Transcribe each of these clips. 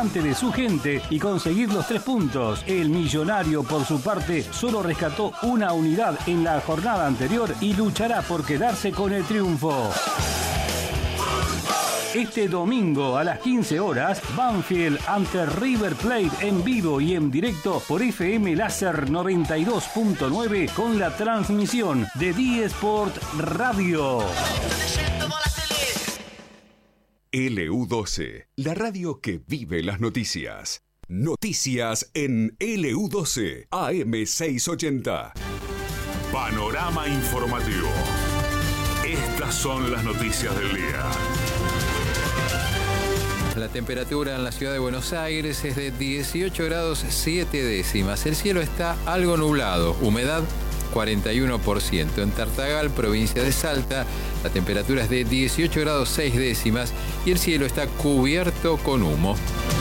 delante de su gente y conseguir los 3 puntos. El Millonario, por su parte, solo rescató una unidad en la jornada anterior y luchará por quedarse con el triunfo. Este domingo a las 15 horas, Banfield ante River Plate en vivo y en directo por FM Láser 92.9 con la transmisión de D-Sport Radio. LU12, la radio que vive las noticias. Noticias en LU12, AM680. Panorama informativo. Estas son las noticias del día. La temperatura en la ciudad de Buenos Aires es de 18 grados 7 décimas. El cielo está algo nublado, humedad 41%. En Tartagal, provincia de Salta, la temperatura es de 18 grados 6 décimas y el cielo está cubierto con humo.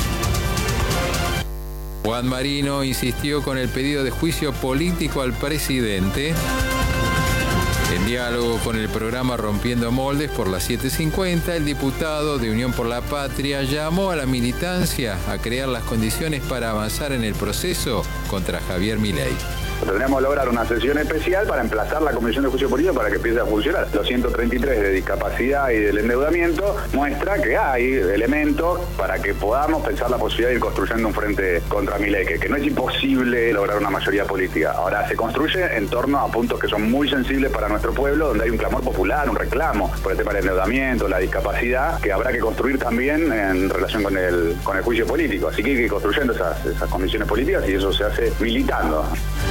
Juan Marino insistió con el pedido de juicio político al presidente. En diálogo con el programa Rompiendo Moldes por las 7:50, el diputado de Unión por la Patria llamó a la militancia a crear las condiciones para avanzar en el proceso contra Javier Milei. Tendríamos que lograr una sesión especial para emplazar la Comisión de Juicio Político para que empiece a funcionar. Los 133 de discapacidad y del endeudamiento muestra que hay elementos para que podamos pensar la posibilidad de ir construyendo un frente contra Milei, que no es imposible lograr una mayoría política. Ahora se construye en torno a puntos que son muy sensibles para nuestro pueblo, donde hay un clamor popular, un reclamo por el tema del endeudamiento, la discapacidad, que habrá que construir también en relación con el juicio político. Así que hay que ir construyendo esas comisiones políticas y eso se hace militando.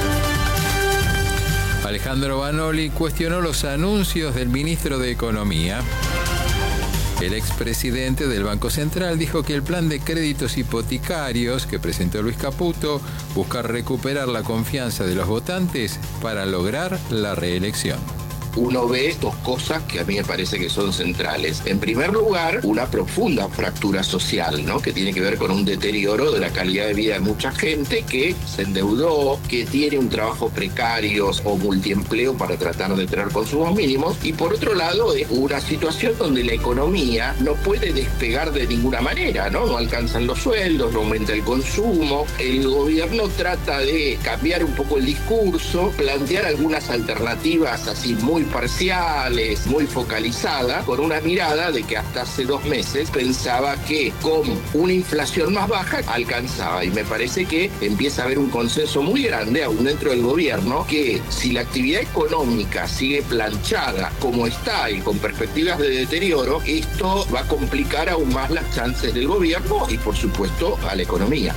Alejandro Banoli cuestionó los anuncios del ministro de Economía. El expresidente del Banco Central dijo que el plan de créditos hipotecarios que presentó Luis Caputo busca recuperar la confianza de los votantes para lograr la reelección. Uno ve dos cosas que a mí me parece que son centrales. En primer lugar, una profunda fractura social, ¿no? Que tiene que ver con un deterioro de la calidad de vida de mucha gente que se endeudó, que tiene un trabajo precario o multiempleo para tratar de tener consumos mínimos. Y por otro lado, es una situación donde la economía no puede despegar de ninguna manera, ¿no? No alcanzan los sueldos, no aumenta el consumo. El gobierno trata de cambiar un poco el discurso, plantear algunas alternativas así muy parciales, muy focalizadas, con una mirada de que hasta hace 2 meses pensaba que con una inflación más baja alcanzaba, y me parece que empieza a haber un consenso muy grande aún dentro del gobierno que si la actividad económica sigue planchada como está y con perspectivas de deterioro, esto va a complicar aún más las chances del gobierno y por supuesto a la economía.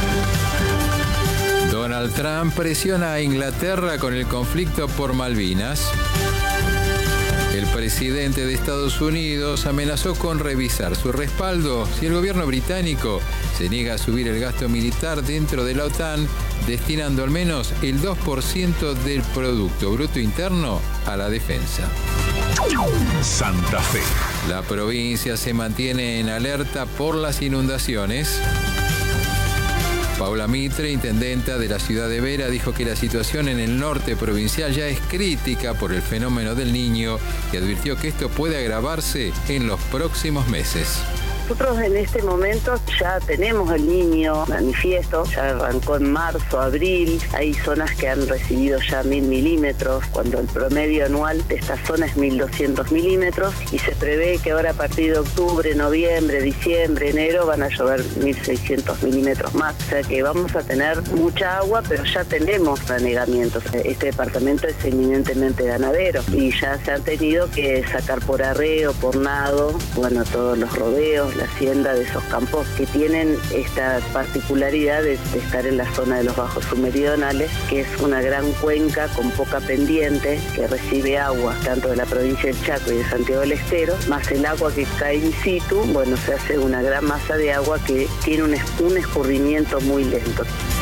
Donald Trump presiona a Inglaterra con el conflicto por Malvinas. El presidente de Estados Unidos amenazó con revisar su respaldo si el gobierno británico se niega a subir el gasto militar dentro de la OTAN, destinando al menos el 2% del Producto Bruto Interno a la defensa. Santa Fe. La provincia se mantiene en alerta por las inundaciones. Paula Mitre, intendenta de la ciudad de Vera, dijo que la situación en el norte provincial ya es crítica por el fenómeno del Niño y advirtió que esto puede agravarse en los próximos meses. Nosotros en este momento ya tenemos el Niño manifiesto, ya arrancó en marzo, abril, hay zonas que han recibido ya 1000 milímetros, cuando el promedio anual de esta zona es 1200 milímetros, y se prevé que ahora a partir de octubre, noviembre, diciembre, enero van a llover 1600 milímetros más, o sea que vamos a tener mucha agua, pero ya tenemos anegamientos. Este departamento es eminentemente ganadero y ya se han tenido que sacar por arreo, por nado, bueno, todos los rodeos, la hacienda de esos campos que tienen esta particularidad de estar en la zona de los bajos submeridionales, que es una gran cuenca con poca pendiente que recibe agua tanto de la provincia del Chaco y de Santiago del Estero, más el agua que cae in situ, bueno, se hace una gran masa de agua que tiene un escurrimiento muy lento.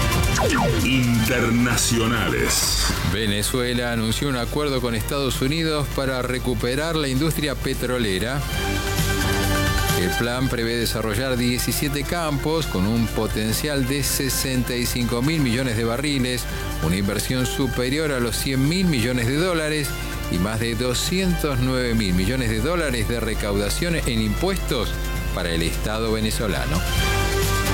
Internacionales. Venezuela anunció un acuerdo con Estados Unidos para recuperar la industria petrolera. El plan prevé desarrollar 17 campos con un potencial de 65.000 millones de barriles, una inversión superior a los 100.000 millones de dólares y más de 209.000 millones de dólares de recaudación en impuestos para el Estado venezolano.